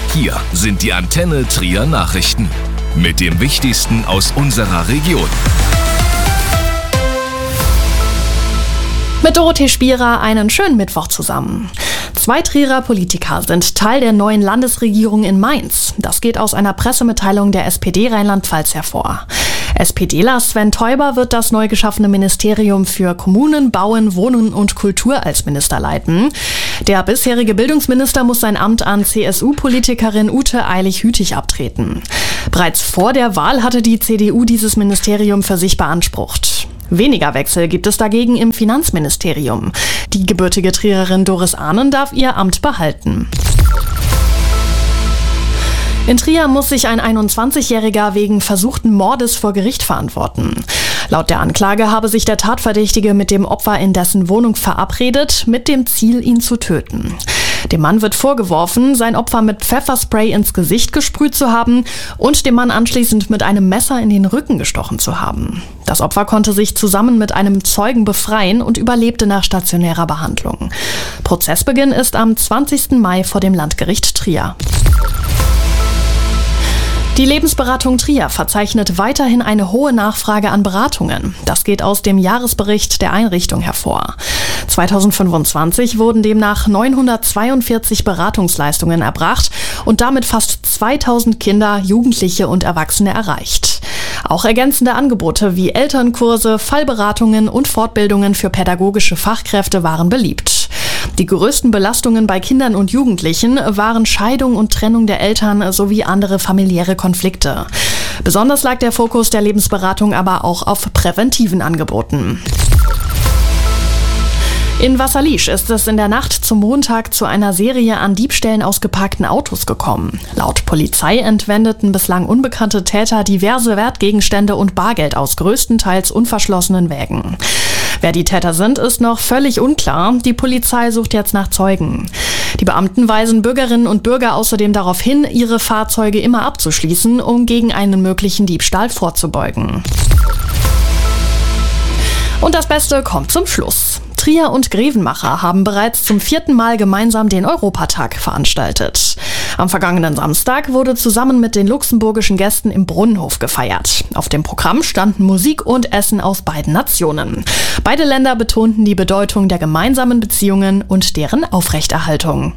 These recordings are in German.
Hier sind die Antenne Trier Nachrichten mit dem Wichtigsten aus unserer Region. Mit Dorothee Spierer einen schönen Mittwoch zusammen. 2 Trierer Politiker sind Teil der neuen Landesregierung in Mainz. Das geht aus einer Pressemitteilung der SPD Rheinland-Pfalz hervor. SPDler Sven Teuber wird das neu geschaffene Ministerium für Kommunen, Bauen, Wohnen und Kultur als Minister leiten. Der bisherige Bildungsminister muss sein Amt an CSU-Politikerin Ute Eilig-Hütig abtreten. Bereits vor der Wahl hatte die CDU dieses Ministerium für sich beansprucht. Weniger Wechsel gibt es dagegen im Finanzministerium. Die gebürtige Triererin Doris Ahnen darf ihr Amt behalten. In Trier muss sich ein 21-Jähriger wegen versuchten Mordes vor Gericht verantworten. Laut der Anklage habe sich der Tatverdächtige mit dem Opfer in dessen Wohnung verabredet, mit dem Ziel, ihn zu töten. Dem Mann wird vorgeworfen, sein Opfer mit Pfefferspray ins Gesicht gesprüht zu haben und dem Mann anschließend mit einem Messer in den Rücken gestochen zu haben. Das Opfer konnte sich zusammen mit einem Zeugen befreien und überlebte nach stationärer Behandlung. Prozessbeginn ist am 20. Mai vor dem Landgericht Trier. Die Lebensberatung Trier verzeichnet weiterhin eine hohe Nachfrage an Beratungen. Das geht aus dem Jahresbericht der Einrichtung hervor. 2025 wurden demnach 942 Beratungsleistungen erbracht und damit fast 2000 Kinder, Jugendliche und Erwachsene erreicht. Auch ergänzende Angebote wie Elternkurse, Fallberatungen und Fortbildungen für pädagogische Fachkräfte waren beliebt. Die größten Belastungen bei Kindern und Jugendlichen waren Scheidung und Trennung der Eltern sowie andere familiäre Konflikte. Besonders lag der Fokus der Lebensberatung aber auch auf präventiven Angeboten. In Wasserliesch ist es in der Nacht zum Montag zu einer Serie an Diebstählen aus geparkten Autos gekommen. Laut Polizei entwendeten bislang unbekannte Täter diverse Wertgegenstände und Bargeld aus größtenteils unverschlossenen Wägen. Wer die Täter sind, ist noch völlig unklar. Die Polizei sucht jetzt nach Zeugen. Die Beamten weisen Bürgerinnen und Bürger außerdem darauf hin, ihre Fahrzeuge immer abzuschließen, um gegen einen möglichen Diebstahl vorzubeugen. Und das Beste kommt zum Schluss. Trier und Grevenmacher haben bereits zum 4. Mal gemeinsam den Europatag veranstaltet. Am vergangenen Samstag wurde zusammen mit den luxemburgischen Gästen im Brunnenhof gefeiert. Auf dem Programm standen Musik und Essen aus beiden Nationen. Beide Länder betonten die Bedeutung der gemeinsamen Beziehungen und deren Aufrechterhaltung.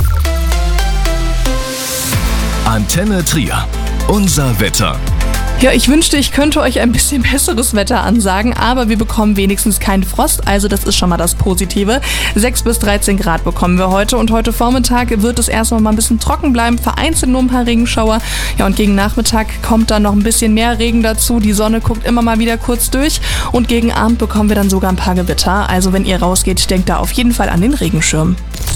Antenne Trier. Unser Wetter. Ja, ich wünschte, ich könnte euch ein bisschen besseres Wetter ansagen, aber wir bekommen wenigstens keinen Frost, also das ist schon mal das Positive. 6 bis 13 Grad bekommen wir heute und heute Vormittag wird es erstmal mal ein bisschen trocken bleiben, vereinzelt nur ein paar Regenschauer. Ja, und gegen Nachmittag kommt dann noch ein bisschen mehr Regen dazu, die Sonne guckt immer mal wieder kurz durch und gegen Abend bekommen wir dann sogar ein paar Gewitter. Also wenn ihr rausgeht, denkt da auf jeden Fall an den Regenschirm.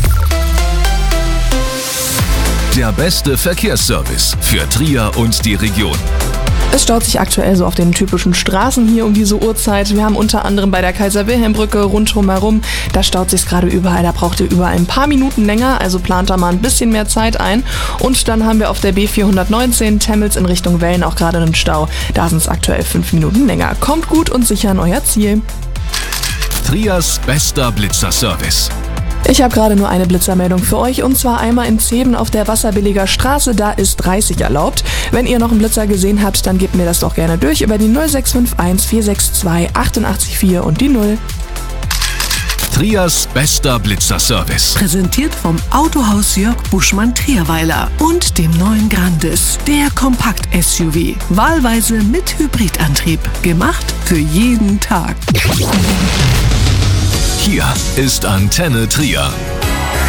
Der beste Verkehrsservice für Trier und die Region. Es staut sich aktuell so auf den typischen Straßen hier um diese Uhrzeit. Wir haben unter anderem bei der Kaiser-Wilhelm-Brücke rundherum herum, da staut sich gerade überall, da braucht ihr überall ein paar Minuten länger, also plant da mal ein bisschen mehr Zeit ein. Und dann haben wir auf der B419 Temmels in Richtung Wellen auch gerade einen Stau. Da sind es aktuell 5 Minuten länger. Kommt gut und sicher an euer Ziel. Triers bester Blitzerservice. Ich habe gerade nur eine Blitzermeldung für euch und zwar einmal in Zeben auf der Wasserbilliger Straße, da ist 30 erlaubt. Wenn ihr noch einen Blitzer gesehen habt, dann gebt mir das doch gerne durch über die 0651 462 884 und die 0. Triers bester Blitzerservice. Präsentiert vom Autohaus Jörg Buschmann Trierweiler und dem neuen Grandis, der Kompakt-SUV. Wahlweise mit Hybridantrieb. Gemacht für jeden Tag. Hier ist Antenne Trier.